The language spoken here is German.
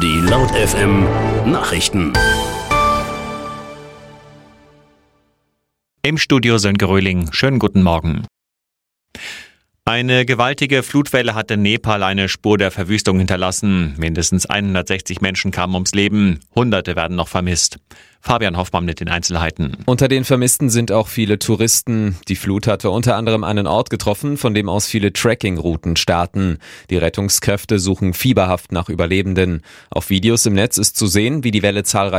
Die Laut FM Nachrichten. Im Studio Sönke Röhling. Schönen guten Morgen. Eine gewaltige Flutwelle hat in Nepal eine Spur der Verwüstung hinterlassen. Mindestens 160 Menschen kamen ums Leben. Hunderte werden noch vermisst. Fabian Hoffmann mit den Einzelheiten. Unter den Vermissten sind auch viele Touristen. Die Flut hatte unter anderem einen Ort getroffen, von dem aus viele Trekkingrouten starten. Die Rettungskräfte suchen fieberhaft nach Überlebenden. Auf Videos im Netz ist zu sehen, wie die Welle zahlreiche